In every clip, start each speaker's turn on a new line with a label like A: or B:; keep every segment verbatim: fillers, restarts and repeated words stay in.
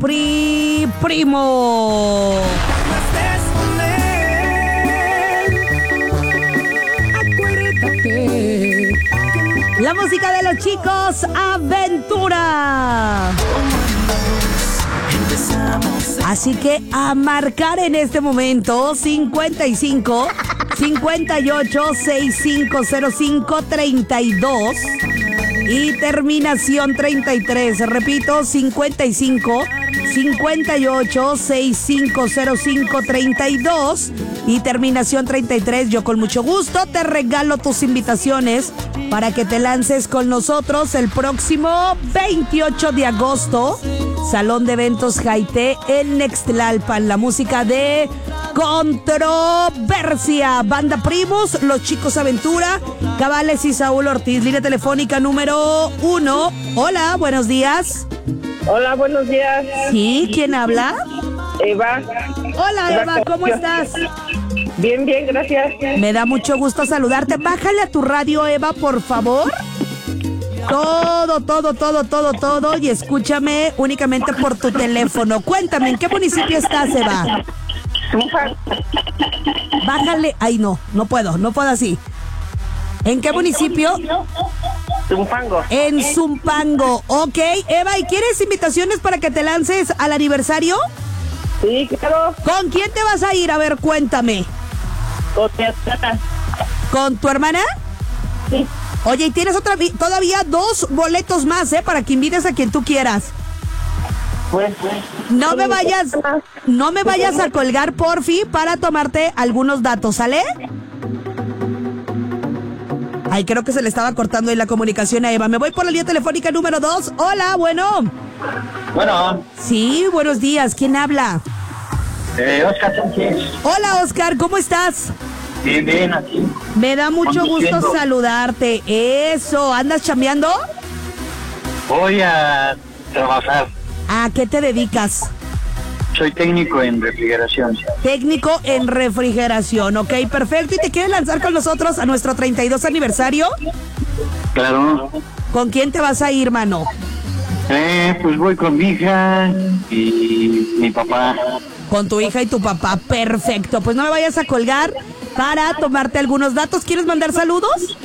A: Pri Primo. La música de los chicos Aventura. Así que a marcar en este momento cincuenta y cinco, cincuenta y ocho, sesenta y cinco cero cinco, treinta y dos y terminación treinta y tres. Repito, cincuenta y cinco, cincuenta y ocho, sesenta y cinco cero cinco, treinta y dos y terminación treinta y tres. Yo con mucho gusto te regalo tus invitaciones para que te lances con nosotros el próximo veintiocho de agosto. Salón de Eventos Jaité en Nextlalpan. La música de Controversia, Banda Primos, Los Chicos Aventura, Cabales y Saúl Ortiz. Línea telefónica número uno. Hola, buenos días.
B: Hola, buenos días.
A: ¿Sí? ¿Quién habla?
B: Eva.
A: Hola, Eva, ¿cómo estás?
B: Bien, bien, gracias.
A: Me da mucho gusto saludarte. Bájale a tu radio, Eva, por favor. Todo, todo, todo, todo, todo. Y escúchame únicamente por tu teléfono. Cuéntame, ¿en qué municipio estás, Eva? Bájale. Ay, no, no puedo, no puedo así. ¿En qué municipio?
B: Zumpango.
A: En Zumpango. Ok, Eva, ¿y quieres invitaciones para que te lances al aniversario?
B: Sí, claro.
A: ¿Con quién te vas a ir? A ver, cuéntame.
B: Con mi hermana.
A: ¿Con tu hermana?
B: Sí.
A: Oye, y tienes otra todavía dos boletos más, ¿eh? Para que invites a quien tú quieras.
B: Pues,
A: no me vayas, no me vayas a colgar, porfi, para tomarte algunos datos, ¿sale? Ay, creo que se le estaba cortando ahí la comunicación a Eva. Me voy por la línea telefónica número dos. Hola, bueno.
C: Bueno.
A: Sí, buenos días. ¿Quién habla?
C: Eh, Oscar Sánchez.
A: Hola, Oscar, ¿cómo estás?
C: Bien, bien, aquí.
A: Me da mucho
C: Conduciendo.
A: gusto saludarte. Eso, ¿andas chambeando?
C: Voy a trabajar.
A: ¿A qué te dedicas?
C: Soy técnico en refrigeración.
A: Técnico en refrigeración, ok, perfecto. ¿Y te quieres lanzar con nosotros a nuestro treinta y dos aniversario?
C: Claro.
A: ¿Con quién te vas a ir, mano?
C: Eh, pues voy con mi hija y mi papá.
A: Con tu hija y tu papá, perfecto. Pues no me vayas a colgar para tomarte algunos datos. ¿Quieres mandar saludos?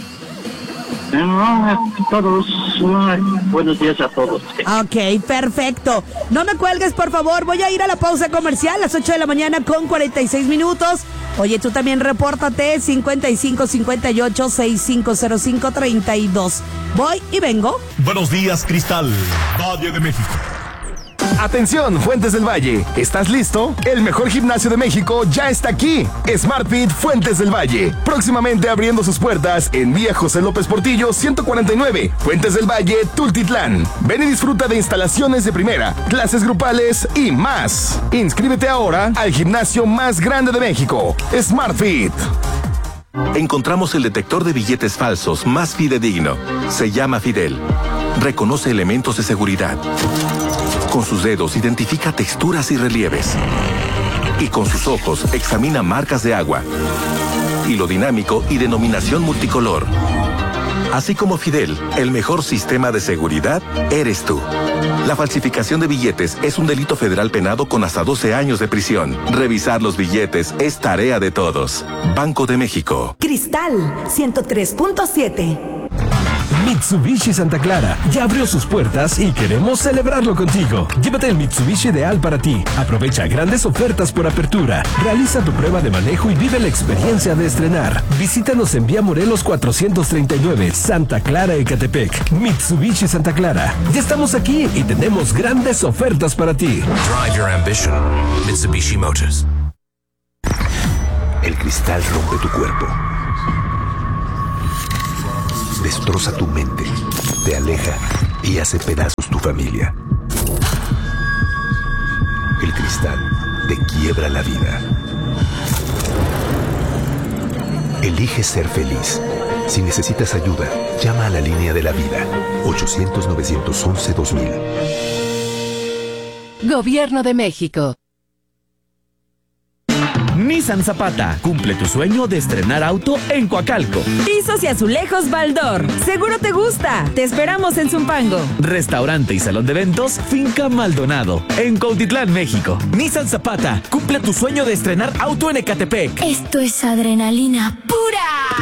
C: No, a todos. Ay, buenos días a todos.
A: Ok, perfecto. No me cuelgues, por favor. Voy a ir a la pausa comercial a las ocho de la mañana con cuarenta y seis minutos. Oye, tú también repórtate cincuenta y cinco, cincuenta y ocho, sesenta y cinco cero cinco, treinta y dos. Voy y vengo.
D: Buenos días, Cristal, Valle de México.
E: Atención, Fuentes del Valle, ¿estás listo? El mejor gimnasio de México ya está aquí. SmartFit Fuentes del Valle, próximamente abriendo sus puertas en Vía José López Portillo ciento cuarenta y nueve, Fuentes del Valle, Tultitlán. Ven y disfruta de instalaciones de primera, clases grupales y más. Inscríbete ahora al gimnasio más grande de México, SmartFit.
F: Encontramos el detector de billetes falsos más fidedigno. Se llama Fidel. Reconoce elementos de seguridad. Con sus dedos identifica texturas y relieves. Y con sus ojos examina marcas de agua, hilo dinámico y denominación multicolor. Así como Fidel, el mejor sistema de seguridad eres tú. La falsificación de billetes es un delito federal penado con hasta doce años de prisión. Revisar los billetes es tarea de todos. Banco de México.
G: Cristal ciento tres punto siete.
H: Mitsubishi Santa Clara ya abrió sus puertas y queremos celebrarlo contigo. Llévate el Mitsubishi ideal para ti. Aprovecha grandes ofertas por apertura. Realiza tu prueba de manejo y vive la experiencia de estrenar. Visítanos en Vía Morelos cuatrocientos treinta y nueve, Santa Clara, Ecatepec. Mitsubishi Santa Clara. Ya estamos aquí y tenemos grandes ofertas para ti.
I: Drive your ambition. Mitsubishi Motors.
J: El cristal rompe tu cuerpo. Destroza tu mente, te aleja y hace pedazos tu familia. El cristal te quiebra la vida. Elige ser feliz. Si necesitas ayuda, llama a la línea de la vida. ochocientos, novecientos once, dos mil.
K: Gobierno de México. Nissan Zapata, cumple tu sueño de estrenar auto en Coacalco.
L: Pisos y azulejos Baldor, seguro te gusta. Te esperamos en Zumpango.
K: Restaurante y salón de eventos Finca Maldonado, en Cuautitlán, México. Nissan Zapata, cumple tu sueño de estrenar auto en Ecatepec.
M: Esto es adrenalina pura.